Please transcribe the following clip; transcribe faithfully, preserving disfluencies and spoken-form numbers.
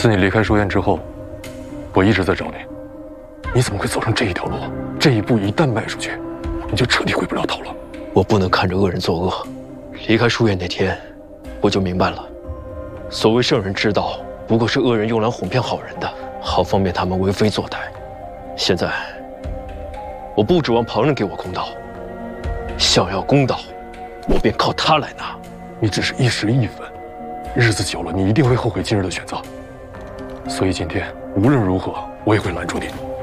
自你离开书院之后，我一直在找你。你怎么会走上这一条路？这一步一旦迈出去，你就彻底回不了头了。 我不能看着恶人作恶。离开书院那天，我就明白了，所谓圣人之道，不过是恶人用来哄骗好人的，好方便他们为非作歹。现在，我不指望旁人给我公道，想要公道，我便靠他来拿。 你只是一时一愤，日子久了，你一定会后悔今日的选择。所以今天无论如何，我也会拦住你。